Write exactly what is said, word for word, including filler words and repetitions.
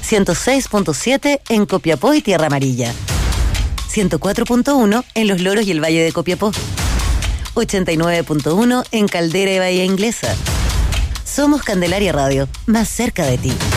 ciento seis punto siete en Copiapó y Tierra Amarilla, ciento cuatro punto uno en Los Loros y el Valle de Copiapó, ochenta y nueve punto uno en Caldera y Bahía Inglesa. Somos Candelaria Radio, más cerca de ti.